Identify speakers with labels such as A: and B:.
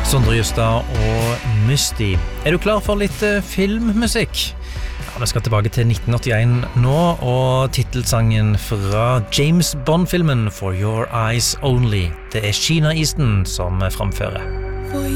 A: Sondre Justad og Misty. Du klar for litt filmmusikk? Ja, vi skal tilbake til 1981 nå, og titelsangen fra James Bond-filmen For Your Eyes Only. Det Sheena Easton som framfører.